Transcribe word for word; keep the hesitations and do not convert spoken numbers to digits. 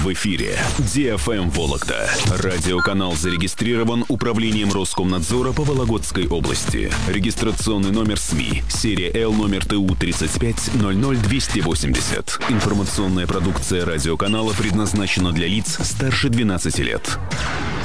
В эфире Ди эф эм Вологда. Радиоканал зарегистрирован Управлением Роскомнадзора по Вологодской области. Регистрационный номер СМИ. Серия Л номер Т У тридцать пять ноль ноль двести восемьдесят. Информационная продукция радиоканала предназначена для лиц старше двенадцати лет.